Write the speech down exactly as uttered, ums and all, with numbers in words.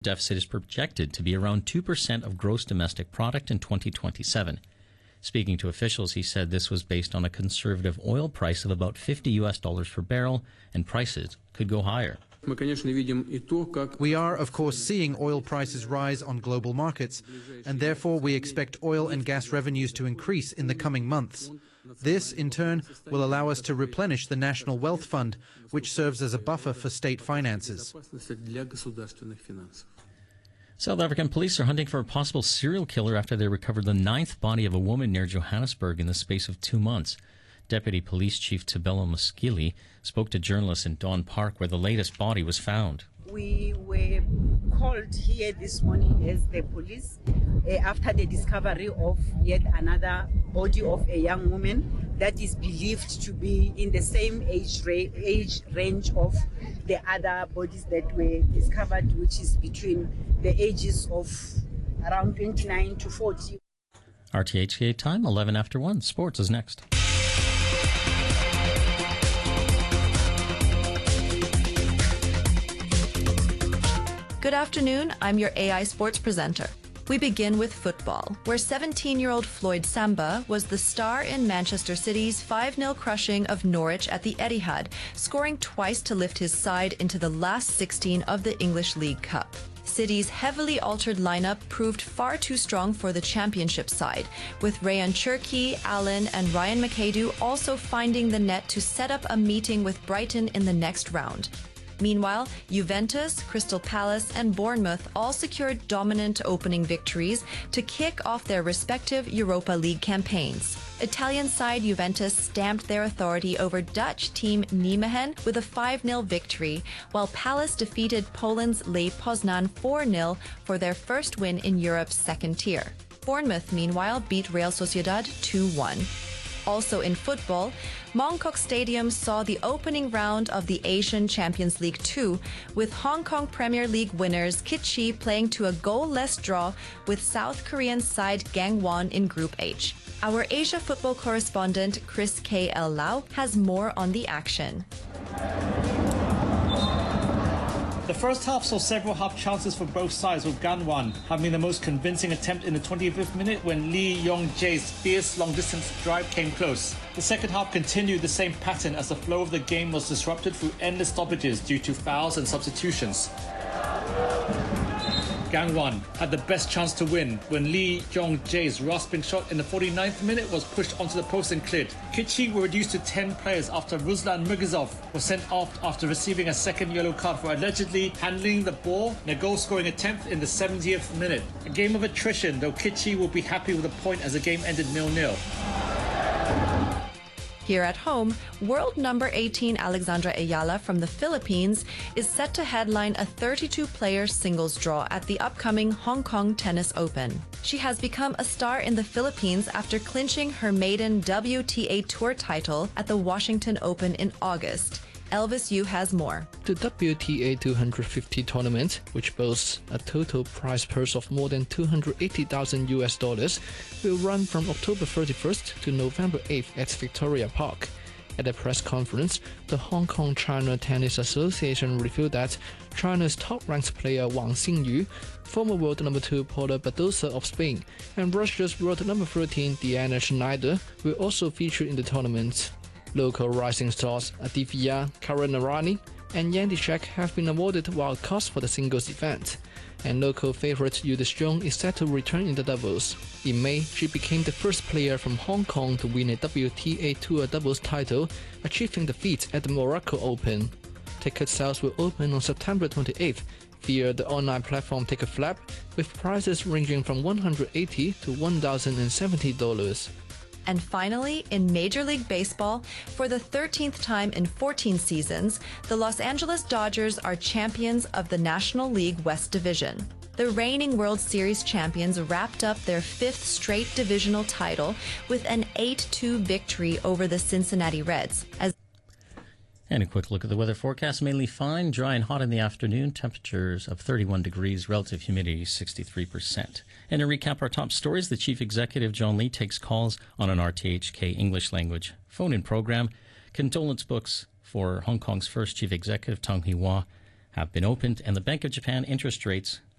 deficit is projected to be around two percent of gross domestic product in twenty twenty-seven. Speaking to officials, he said this was based on a conservative oil price of about fifty U S dollars per barrel, and prices could go higher. We are, of course, seeing oil prices rise on global markets, and therefore we expect oil and gas revenues to increase in the coming months. This, in turn, will allow us to replenish the National Wealth Fund, which serves as a buffer for state finances. South African police are hunting for a possible serial killer after they recovered the ninth body of a woman near Johannesburg in the space of two months. Deputy Police Chief Tabelo Maskili spoke to journalists in Dawn Park where the latest body was found. We were called here this morning as the police uh, after the discovery of yet another body of a young woman that is believed to be in the same age, ra- age range of the other bodies that were discovered, which is between the ages of around twenty-nine to forty. R T H K time, eleven after one. Sports is next. Good afternoon, I'm your A I Sports presenter. We begin with football, where seventeen-year-old Floyd Samba was the star in Manchester City's five nil crushing of Norwich at the Etihad, scoring twice to lift his side into the last sixteen of the English League Cup. City's heavily altered lineup proved far too strong for the championship side, with Rayan Cherki, Allen and Ryan McAdoo also finding the net to set up a meeting with Brighton in the next round. Meanwhile, Juventus, Crystal Palace and Bournemouth all secured dominant opening victories to kick off their respective Europa League campaigns. Italian side Juventus stamped their authority over Dutch team Nijmegen with a five nil victory, while Palace defeated Poland's Lech Poznan four nil for their first win in Europe's second tier. Bournemouth, meanwhile, beat Real Sociedad two one. Also in football, Mong Kok Stadium saw the opening round of the Asian Champions League two, with Hong Kong Premier League winners Kitchi playing to a goal-less draw with South Korean side Gangwon in Group H. Our Asia football correspondent Chris K L Lau has more on the action. The first half saw several half chances for both sides, with Gangwon having the most convincing attempt in the twenty-fifth minute when Lee Yong-jae's fierce long-distance drive came close. The second half continued the same pattern as the flow of the game was disrupted through endless stoppages due to fouls and substitutions. Gangwon had the best chance to win when Lee Yong-jae's rasping shot in the forty-ninth minute was pushed onto the post and cleared. Kitchi were reduced to ten players after Ruslan Murgizov was sent off after receiving a second yellow card for allegedly handling the ball in a goal-scoring attempt in the seventieth minute. A game of attrition, though Kitchi will be happy with a point as the game ended nil nil. Here at home, world number eighteen Alexandra Ayala from the Philippines is set to headline a thirty-two player singles draw at the upcoming Hong Kong Tennis Open. She has become a star in the Philippines after clinching her maiden W T A Tour title at the Washington Open in August. Elvis Yu has more. The W T A two hundred fifty tournament, which boasts a total prize purse of more than two hundred eighty thousand U S dollars, will run from October thirty-first to November eighth at Victoria Park. At a press conference, the Hong Kong China Tennis Association revealed that China's top-ranked player Wang Xingyu, former world number two Paula Badosa of Spain, and Russia's world number thirteen Diana Schneider will also feature in the tournament. Local rising stars Adivya Karanarani and Yandy Shek have been awarded wild cards for the singles event, and local favorite Yu Dezhong is set to return in the doubles. In May, she became the first player from Hong Kong to win a W T A Tour doubles title, achieving the feat at the Morocco Open. Ticket sales will open on September twenty-eighth via the online platform Ticketflap, with prices ranging from one hundred eighty dollars to one thousand seventy dollars. And finally, in Major League Baseball, for the thirteenth time in fourteen seasons, the Los Angeles Dodgers are champions of the National League West Division. The reigning World Series champions wrapped up their fifth straight divisional title with an eight two victory over the Cincinnati Reds. As And a quick look at the weather forecast. Mainly fine, dry and hot in the afternoon. Temperatures of thirty-one degrees, relative humidity sixty-three percent. And to recap our top stories, the Chief Executive, John Lee, takes calls on an R T H K English language phone-in program. Condolence books for Hong Kong's first Chief Executive, Tang Hee-hwa. have been opened, and the Bank of Japan interest rates